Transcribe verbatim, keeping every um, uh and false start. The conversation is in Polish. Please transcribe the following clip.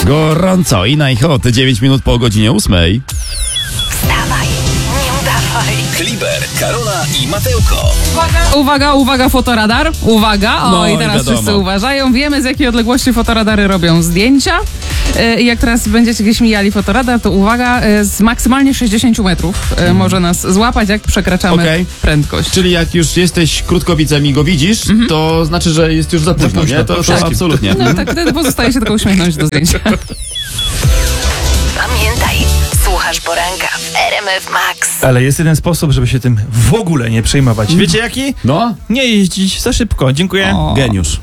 Gorąco i na ich hot, dziewięć minut po godzinie ósmej. Wstawaj, nie udawaj. Kliber, Karola i Matełko. Uwaga, uwaga, uwaga, fotoradar. Uwaga, o No i i teraz wiadomo. wszyscy uważają. Wiemy, z jakiej odległości fotoradary robią zdjęcia. E, I jak teraz będziecie gdzieś mijali fotoradar, to uwaga, e, z maksymalnie sześćdziesiąt metrów e, może nas złapać, jak przekraczamy Okej. prędkość. Czyli jak już jesteś krótkowicem i go widzisz, to znaczy, że jest już za późno, późno, nie? To, to wszystkim. absolutnie. No tak, wtedy pozostaje się tylko uśmiechnąć do zdjęcia. Pamiętaj, słuchasz poranka w R M F Max. Ale jest jeden sposób, żeby się tym w ogóle nie przejmować. Wiecie jaki? No, Nie jeździć za szybko. Dziękuję. O. geniusz.